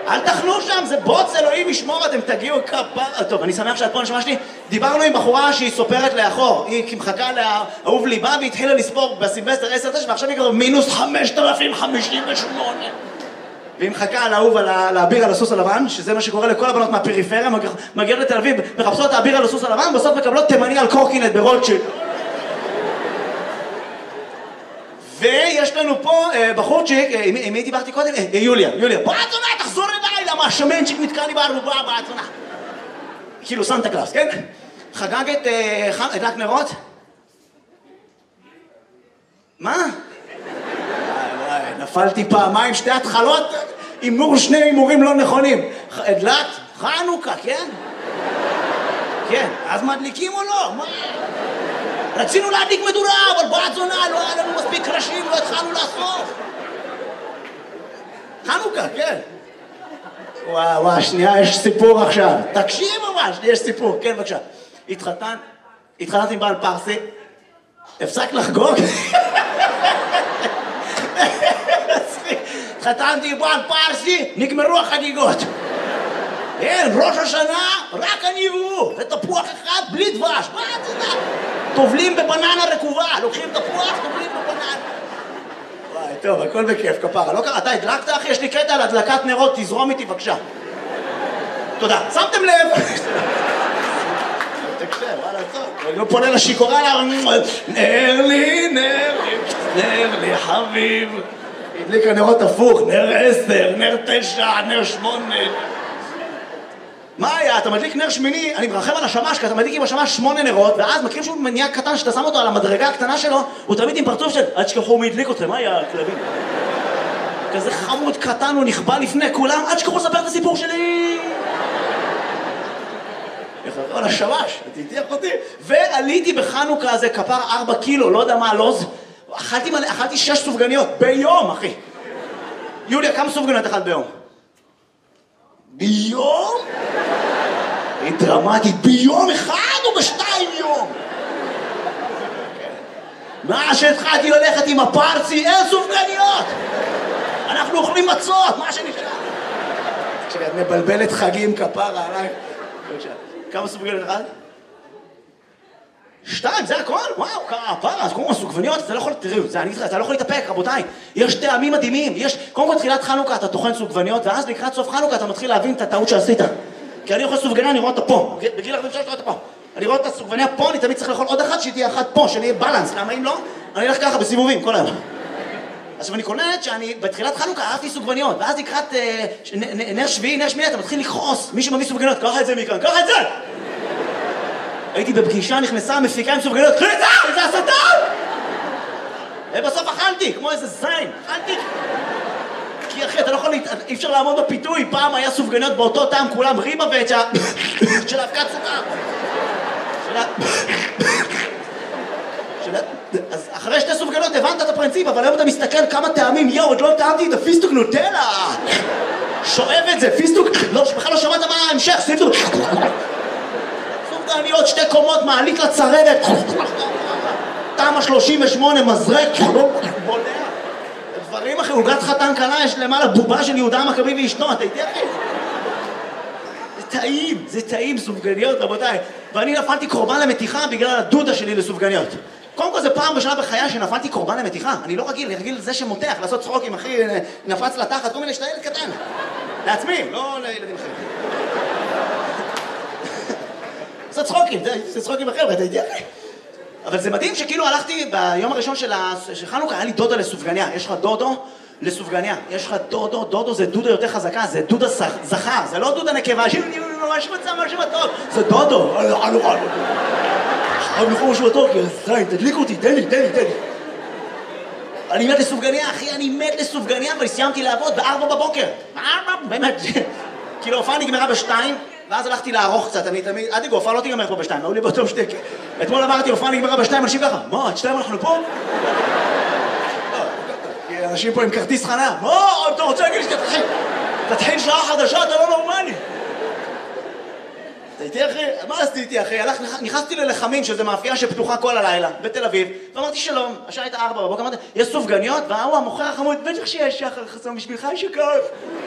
אל תחנו שם, זה בוץ, אלוהים ישמור, אתם תגיעו כפרה. טוב, אני שמח שאת פה, נשמע שלי. דיברנו עם בחורה שהיא סופרת לאחור. היא מחכה לאהוב ליבה והתחילה לספור בסילבסטר 10-9, ועכשיו היא כבר מינוס 5,058. והיא מחכה על האהוב על האביר על הסוס הלבן, שזה מה שקורה לכל הבנות מהפריפריה, מגיעות לתל אביב, מחפשות את האביר על הסוס הלבן, בסוף מקבלות תימני על קורקינט ברוטשילד. ויש לנו פה בחורצ'יק, עם מי דיברתי קודם? יוליה, באתונה, תחזור אליי, למה השמנצ'יק נתקע לי בערובה באתונה. כאילו סנטה קלאוס, כן? חגגת הדלק נרות? מה? וואי, נפלתי פעמיים, שתי התחלות, הימור שני הימורים לא נכונים. הדלק? חנוכה, כן? כן, אז מדליקים או לא? מה? רצינו להדליק מדורה, אבל באתונה לא היה לנו מספיק קרשים, לא התחלנו לאסוף. חנוכה, כן. וואו, שנייה, יש סיפור עכשיו. תקשיב ממש, יש סיפור, כן, בבקשה. התחתנת עם בעל פרסי, הפסק לחגוג? התחתנתי עם בעל פרסי, נגמרו החגיגות. אין, ראש השנה, רק אני והוא, ותפוח אחד בלי דבש, מה אתה יודע? טובלים בבננה רקובה, לוקחים תפוח, טובלים בבננה. וואי, טוב, הכל בכיף, כפרה. לא קרה, אתה הדלקת, אחי? יש לי קטע על הדלקת נרות, תזרום איתי, בבקשה. תודה. שמתם לב? תקשב, מה לעשות? אני לא פונה לשיקורה, נר לי, נר לי חביב. הדליק הנרות הפוך, נר 10, נר 9, נר 8. מה היה? אתה מדליק נר שמיני, אני מרחם על השמש, כי אתה מדליק עם השמש 8 נרות, ואז מכירים שהוא מניע קטן, שאתה שם אותו על המדרגה הקטנה שלו, הוא תמיד עם פרצוף של, עד שכחו מי הדליק אתכם, מה היה הכלבים? כזה חמוד קטן, הוא נכבה לפני כולם, עד שכחו לספר את הסיפור שלי! על השמש, תתיח אותי. ועליתי בחנוכה הזה, כפר 4 קילו, לא יודע מה הלוז, אכלתי 6 סופגניות, ביום, אחי. יוליה, כמה סופגניות אכלת ביום? ביום? היא דרמטית, ביום אחד או ב2 יום? מה שהתחלתי ללכת עם הפרסי, אין סופגניות! אנחנו אוכלים מצות, מה שנשאר? כשאת מבלבלת חגים כפרה עליי. כמה סופגניות אחד? 2, זה הכל? וואו, כפרה, אז קודם כל סופגניות, אתה לא יכול, תראו, אתה לא יכול להתאפק, רבותיי. יש טעמים מדהימים, קודם כל תחילת חנוכה אתה טוחן סופגניות, ואז לקראת סוף חנוכה אתה מתחיל להבין את הטעות שעשית. כי אני אוכל סופגניה, אני רואה אותה פה. בגיל 43 אני רואה אותה פה. אני רואה את הסופגניה פה, אני תמיד צריך לאכול עוד אחת, שהיא תהיה אחת פה, שאני אהיה בלנס. למה אם לא? אני אלך ככה בסיבובים, כל היום. עכשיו אני קולט שאני בתחילת חנוכה אהבתי סופגניות, ואז לקראת נר שביעי, נר שמיני, אתה מתחיל לכעוס. מי שמביא סופגניות, קח את זה מכאן, קח את זה! הייתי בפגישה, נכנסה המפיקה עם סופגניות, קחי את זה! זה השטן! ובסוף אכלתי, כמו איזה זין, אכלתי. כי אחי, אתה לא יכול, אי אפשר לעמוד בפיתוי, פעם היה סופגניות באותו טעם, כולם ריבה ואצ'ה של האבקת סוכר. אז אחרי 2 סופגניות הבנת את הפרינציפ, אבל היום אתה מסתכל כמה טעמים, יואו, עוד לא טעמתי את הפיסטוק נוטלה. שואב את זה, פיסטוק, בכלל לא שמעת מה ההמשך, פיסטוק. סופגניות 2 קומות, מעלית לצרבת. תמה 38, מזרק, בולע. דברים אחרי, עוגת חתן קלה, יש למעלה בובה של יהודה המכבי ואשתו, אתה איתי אחי? זה טעים, סופגניות, רבותיי. ואני נפלתי קורבן למתיחה בגלל הדודה שלי לסופגניות. קודם כל זה פעם בשנה בחיי שנפלתי קורבן למתיחה. אני לא רגיל לזה שמותח, לעשות צחוקים, אחי, נפץ לתחת, כל מיני שאתה ילד קטן. לעצמי, לא לילדים אחרים. לעשות צחוקים, זה צחוקים אחרים, אתה איתי אחי? אבל זה מדהים שכאילו הלכתי ביום הראשון של חנוכה, היה לי דודה לסופגניה. יש לך דודו לסופגניה. יש לך דודו זה דודה יותר חזקה, זה דודה זכר, זה לא דודה נקבה, שאני ממש מצא משהו בטוב, זה דודו. אני יכול משהו בטוב, כי זין, תדליק אותי, תן לי. אני מת לסופגניה, אחי, אני מת לסופגניה, אבל סיימתי לעבוד ב4 בבוקר. באמת, כאילו ההופעה נגמרה ב2, ואז הלכתי לערוך קצת, אני תמיד, עד יגו, ההופעה לא תיגמר פה ב2, היו לי באותו שתק. אתמול אמרתי, ההופעה נגמרה ב2, אנשים ככה, מה, עד 2 אנחנו פה? כי אנשים פה עם כרטיס חניה, מה, אתה רוצה להגיד לי שתתחיל שעה חדשה, אתה לא נורמלי. אתה איתי אחי? מה עשיתי איתי אחי? נכנסתי ללחמים, שזה מאפייה שפתוחה כל הלילה, בתל אביב, ואמרתי שלום, השעה הייתה 4 בבוקר, אמרתי, יש סופגניות, והוא המוכר החמוד, בטח שיש שחר חסום בשבילך, יש שכף.